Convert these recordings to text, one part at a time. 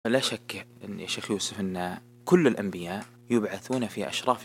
لا شك أن يا شيخ يوسف أن كل الأنبياء يبعثون في أشراف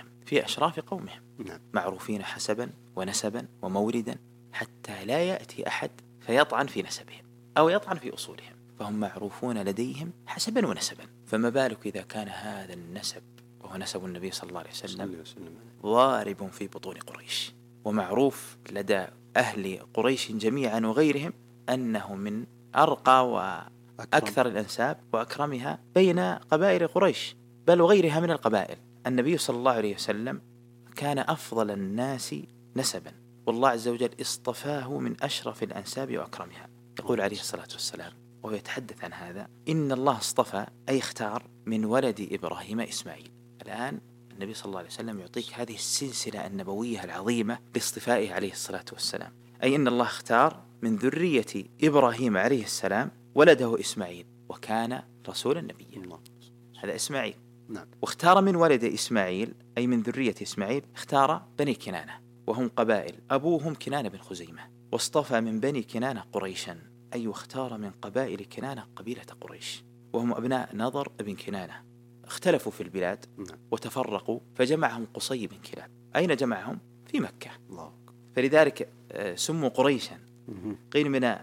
قومهم نعم. معروفين حسبا ونسبا وموردا، حتى لا يأتي أحد فيطعن في نسبهم أو يطعن في أصولهم، فهم معروفون لديهم حسبا ونسبا. فما بالك إذا كان هذا النسب وهو نسب النبي صلى الله عليه وسلم ضارب في بطون قريش، ومعروف لدى أهل قريش جميعا وغيرهم أنه من أرقى وأكثر الأنساب وأكرمها بين قبائل قريش بل وغيرها من القبائل. النبي صلى الله عليه وسلم كان أفضل الناس نسبا، والله عز وجل اصطفاه من أشرف الأنساب وأكرمها. يقول عليه الصلاة والسلام وهو يتحدث عن هذا: إن الله اصطفى أي اختار من ولد إبراهيم إسماعيل. الآن النبي صلى الله عليه وسلم يعطيك هذه السلسلة النبوية العظيمة باصطفائه عليه الصلاة والسلام، أي إن الله اختار من ذرية إبراهيم عليه السلام ولده إسماعيل وكان رسولا نبيا. هذا إسماعيل. نعم. واختار من ولد إسماعيل أي من ذرية إسماعيل اختار بني كنانة، وهم قبائل أبوهم كنانة بن خزيمة، واصطفى من بني كنانة قريشا، أي واختار من قبائل كنانة قبيلة قريش، وهم أبناء نضر بن كنانة. اختلفوا في البلاد وتفرقوا، فجمعهم قصي بن كلاب. أين جمعهم؟ في مكة. فلذلك سموا قريشا. قيل من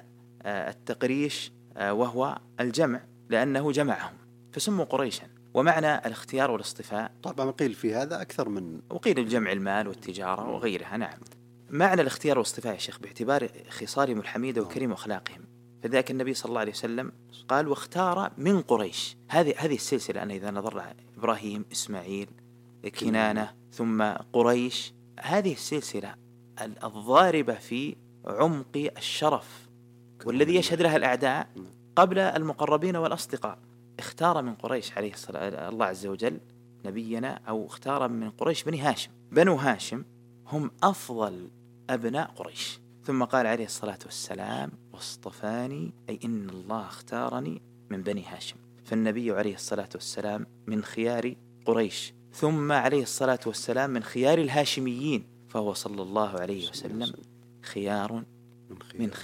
التقريش وهو الجمع لأنه جمعهم فسموا قريشا. ومعنى الاختيار والاصطفاء طبعا قيل في هذا أكثر من، وقيل الجمع المال والتجارة وغيرها. نعم. معنى الاختيار والاصطفاء يا شيخ باعتبار خصالهم الحميدة وكريم أخلاقهم، فذلك النبي صلى الله عليه وسلم قال واختار من قريش. هذه السلسلة، أنا إذا نظرنا إبراهيم إسماعيل كنانة ثم قريش، هذه السلسلة الضاربة في عمق الشرف والذي يشهد لها الأعداء قبل المقربين والأصدقاء. اختار من قريش عليه الصلاة الله عز وجل نبينا، أو اختار من قريش بني هاشم. بنو هاشم هم أفضل أبناء قريش. ثم قال عليه الصلاة والسلام واصطفاني، أي إن الله اختارني من بني هاشم. فالنبي عليه الصلاة والسلام من خيار قريش، ثم عليه الصلاة والسلام من خيار الهاشميين، فهو صلى الله عليه وسلم خيار من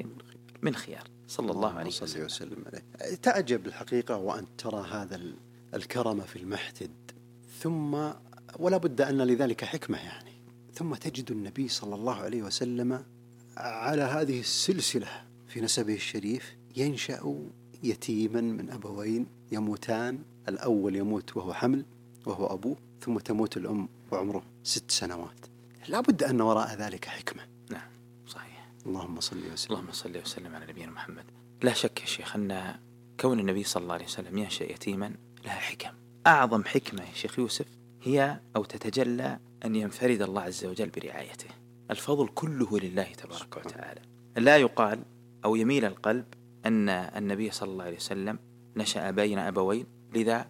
خيار صلى الله عليه وسلم. تعجب الحقيقة وأن ترى هذا الكرم في المحتد، ثم ولا بد أن لذلك حكمة يعني، ثم تجد النبي صلى الله عليه وسلم على هذه السلسلة في نسبه الشريف ينشأ يتيما من أبوين يموتان، الأول يموت وهو حمل وهو أبوه، ثم تموت الأم وعمره 6 سنوات. لا بد أن وراء ذلك حكمة. نعم صحيح. اللهم صل وسلم على نبينا محمد. لا شك يا شيخ أن كون النبي صلى الله عليه وسلم ينشأ يتيما لها حكم. أعظم حكمة يا شيخ يوسف هي أو تتجلى أن ينفرد الله عز وجل برعايته. الفضل كله لله تبارك وتعالى. لا يقال أو يميل القلب أن النبي صلى الله عليه وسلم نشأ بين أبوين لذا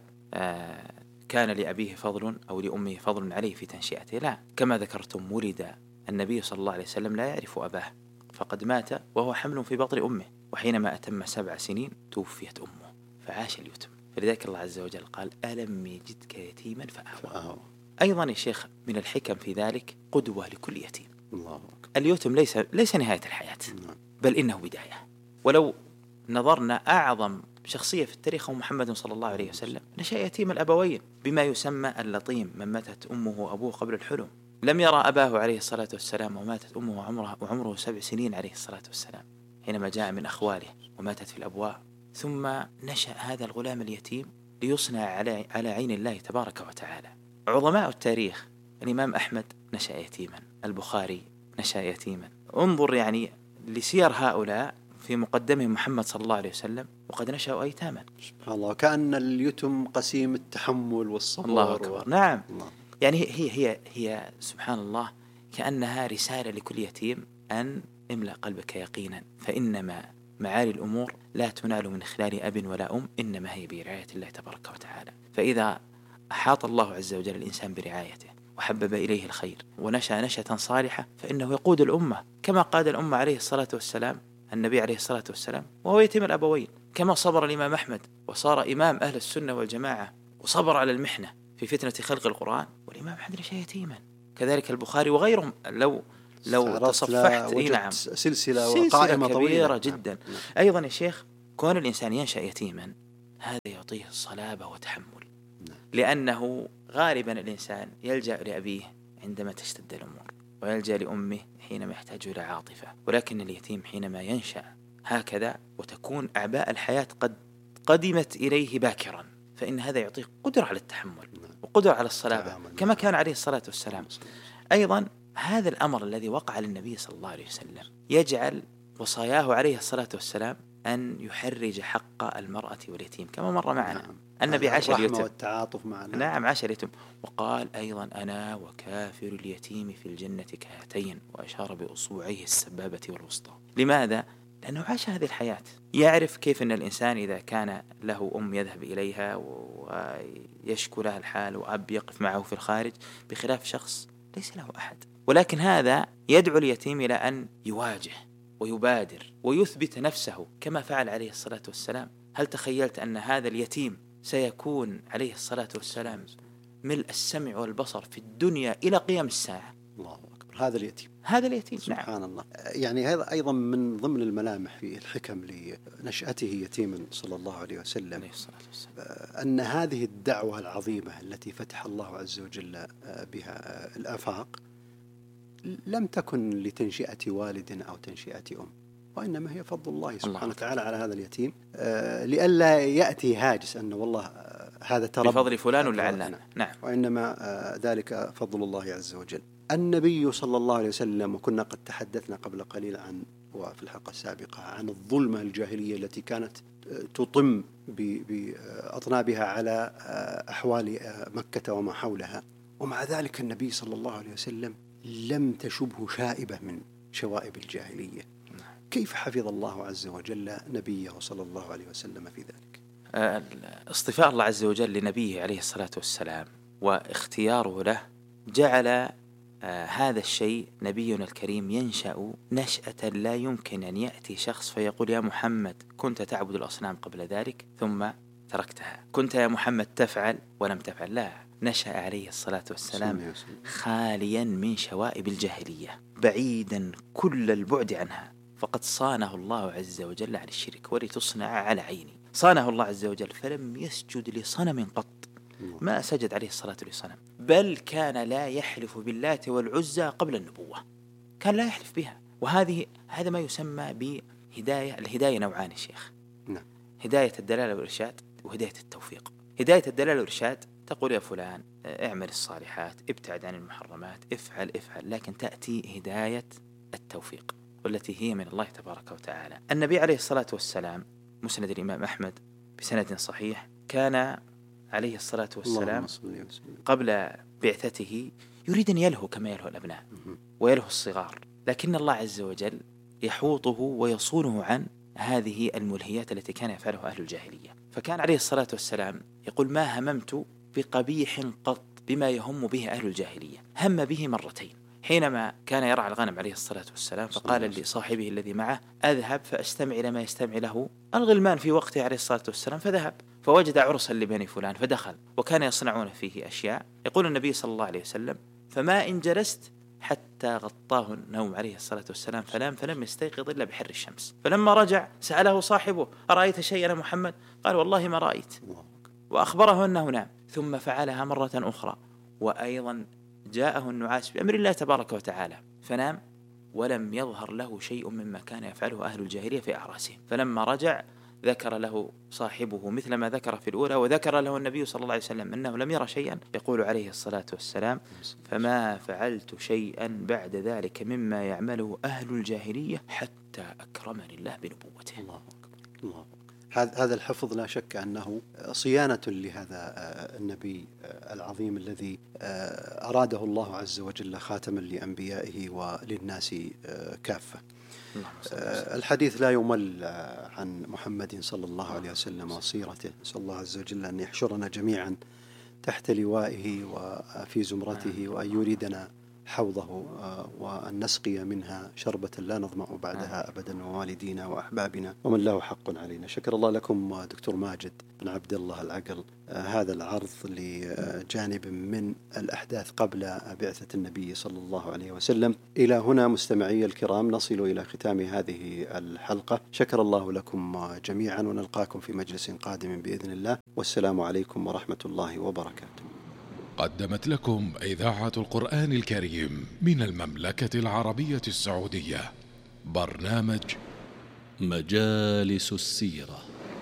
كان لأبيه فضل أو لأمه فضل عليه في تنشئته. لا، كما ذكرتم ولد النبي صلى الله عليه وسلم لا يعرف أباه، فقد مات وهو حمل في بطن أمه، وحينما أتم 7 سنين توفيت أمه فعاش اليتم. فلذلك الله عز وجل قال ألم يجدك يتيما فآوى. أيضا يا شيخ من الحكم في ذلك قدوة لكل يتيم. اليتم ليس نهاية الحياة، بل إنه بداية. ولو نظرنا أعظم شخصية في التاريخ هو محمد صلى الله عليه وسلم، نشأ يتيم الأبوين بما يسمى اللطيم، من ماتت أمه وأبوه قبل الحلم. لم يرى أباه عليه الصلاة والسلام وماتت أمه وعمره 7 سنين عليه الصلاة والسلام حينما جاء من أخواله وماتت في الأبواء. ثم نشأ هذا الغلام اليتيم ليصنع على عين الله تبارك وتعالى. عظماء التاريخ الإمام أحمد نشأ يتيما، البخاري نشأ يتيما. انظر يعني لسير هؤلاء في مقدمهم محمد صلى الله عليه وسلم وقد نشأوا أيتاما. سبحان الله، كأن اليتم قسيم التحمل والصبر. الله أكبر. نعم الله. يعني هي سبحان الله كأنها رسالة لكل يتيم أن املأ قلبك يقينا، فإنما معالي الأمور لا تنال من خلال أب ولا أم، إنما هي برعاية الله تبارك وتعالى. فإذا أحاط الله عز وجل الإنسان برعايته وحبب إليه الخير ونشأ نشأة صالحة فإنه يقود الأمة كما قاد الأمة عليه الصلاة والسلام النبي عليه الصلاة والسلام وهو يتيم الأبوين، كما صبر الإمام أحمد وصار إمام أهل السنة والجماعة وصبر على المحنة في فتنة خلق القرآن، والإمام أحمد نشأ يتيما. كذلك البخاري وغيرهم لو تصفحت نعم سلسلة قائمة كبيرة طويلة جدا. أيضا يا شيخ كون الإنسان ينشأ يتيما هذا يعطيه صلابة وتحمل، لأنه غالبا الإنسان يلجأ لأبيه عندما تشتد الأمور، ويلجأ لأمه حينما يحتاج إلى عاطفة، ولكن اليتيم حينما ينشأ هكذا وتكون أعباء الحياة قد قدمت إليه باكرا، فإن هذا يعطيه قدرة على التحمل وقدرة على الصلابة كما كان عليه الصلاة والسلام. أيضا هذا الأمر الذي وقع للنبي صلى الله عليه وسلم يجعل وصاياه عليه الصلاة والسلام أن يحرج حق المرأة واليتيم كما مر معنا. النبي عاش اليتيم والتعاطف معنا. نعم، عاش اليتيم، وقال أيضا أنا وكافر اليتيم في الجنة كهاتين، وأشار بأصبعيه السبابة والوسطى. لماذا؟ لأنه عاش هذه الحياة، يعرف كيف أن الإنسان إذا كان له أم يذهب إليها ويشكو لها الحال وأب يقف معه في الخارج، بخلاف شخص ليس له أحد. ولكن هذا يدعو اليتيم إلى أن يواجه ويبادر ويثبت نفسه كما فعل عليه الصلاة والسلام. هل تخيلت أن هذا اليتيم سيكون عليه الصلاة والسلام ملء السمع والبصر في الدنيا إلى قيام الساعة؟ الله أكبر. هذا اليتيم سبحان نعم. الله. يعني هذا أيضا من ضمن الملامح في الحكم لنشأته يتيما صلى الله عليه وسلم، أن هذه الدعوة العظيمة التي فتح الله عز وجل بها الآفاق لم تكن لتنشئة والد أو تنشئة أم، وإنما هي فضل الله سبحانه وتعالى على هذا اليتيم، لئلا يأتي هاجس أن والله هذا تربى بفضل فلان ولا علان. نعم. وإنما ذلك فضل الله عز وجل. النبي صلى الله عليه وسلم، وكنا قد تحدثنا قبل قليل وفي الحلقة السابقة عن الظلمة الجاهلية التي كانت تطم بأطنابها على أحوال مكة وما حولها، ومع ذلك النبي صلى الله عليه وسلم لم تشبه شائبة من شوائب الجاهلية. كيف حفظ الله عز وجل نبيه صلى الله عليه وسلم في ذلك؟ اصطفاء الله عز وجل لنبيه عليه الصلاة والسلام واختياره له جعل هذا الشيء نبينا الكريم ينشأ نشأة لا يمكن أن يأتي شخص فيقول يا محمد كنت تعبد الأصنام قبل ذلك ثم تركتها، كنت يا محمد تفعل ولم تفعل. لا، نشأ عليه الصلاة والسلام خاليا من شوائب الجاهلية، بعيدا كل البعد عنها، فقد صانه الله عز وجل عن الشرك. ولتصنع على عيني، صانه الله عز وجل فلم يسجد لصنم قط، ما سجد عليه الصلاة لصنم، بل كان لا يحلف باللات والعزى قبل النبوة، كان لا يحلف بها. هذا ما يسمى بهداية. الهداية نوعان يا شيخ، هداية الدلالة والإرشاد وهداية التوفيق. هداية الدلالة والإرشاد تقول يا فلان اعمل الصالحات، ابتعد عن المحرمات، افعل، لكن تأتي هداية التوفيق والتي هي من الله تبارك وتعالى. النبي عليه الصلاة والسلام مسند الإمام أحمد بسند صحيح، كان عليه الصلاة والسلام قبل بعثته يريد أن يلهو كما يلهو الأبناء ويلهو الصغار، لكن الله عز وجل يحوطه ويصونه عن هذه الملهيات التي كان يفعلها أهل الجاهلية. فكان عليه الصلاة والسلام يقول ما هممت بقبيح قط بما يهم به أهل الجاهلية. هم به مرتين، حينما كان يرعى الغنم عليه الصلاة والسلام فقال لصاحبه الذي معه أذهب فأستمع إلى ما يستمع له الغلمان في وقته عليه الصلاة والسلام، فذهب فوجد عرسا لبني فلان فدخل وكان يصنعون فيه أشياء. يقول النبي صلى الله عليه وسلم فما إن جلست حتى غطاه النوم عليه الصلاة والسلام فلم يستيقظ إلا بحر الشمس. فلما رجع سأله صاحبه أرأيت شيئا محمد؟ قال والله ما رأيت، وأخبره أنه نام. ثم فعلها مرة أخرى، وأيضا جاءه النعاس بأمر الله تبارك وتعالى فنام، ولم يظهر له شيء مما كان يفعله أهل الجاهلية في أعراسهم. فلما رجع ذكر له صاحبه مثل ما ذكر في الأولى، وذكر له النبي صلى الله عليه وسلم أنه لم يرى شيئا. يقول عليه الصلاة والسلام فما فعلت شيئا بعد ذلك مما يعمله أهل الجاهلية حتى أكرمني الله بنبوته. الله أكبر. هذا الحفظ لا شك أنه صيانة لهذا النبي العظيم الذي أراده الله عز وجل خاتما لأنبيائه وللناس كافة. الحديث لا يمل عن محمد صلى الله عليه وسلم وسيرته. نسأل الله عز وجل أن يحشرنا جميعا تحت لوائه وفي زمرته، وأن يريدنا حوضه وأن نسقي منها شربة لا نظمأ بعدها أبدا، ووالدينا وأحبابنا ومن له حق علينا. شكر الله لكم دكتور ماجد بن عبد الله العقل هذا العرض لجانب من الأحداث قبل بعثة النبي صلى الله عليه وسلم. إلى هنا مستمعي الكرام نصل إلى ختام هذه الحلقة. شكر الله لكم جميعا، ونلقاكم في مجلس قادم بإذن الله، والسلام عليكم ورحمة الله وبركاته. قدمت لكم إذاعة القرآن الكريم من المملكة العربية السعودية برنامج مجالس السيرة.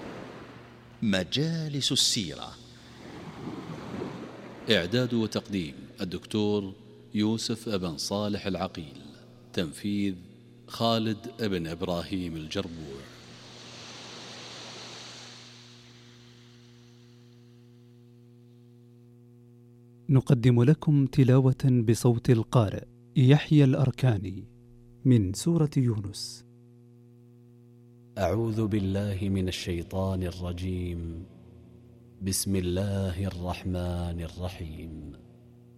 مجالس السيرة، إعداد وتقديم الدكتور يوسف بن صالح العقيل، تنفيذ خالد بن إبراهيم الجربوع. نقدم لكم تلاوة بصوت القارئ يحيى الأركاني من سورة يونس. أعوذ بالله من الشيطان الرجيم. بسم الله الرحمن الرحيم.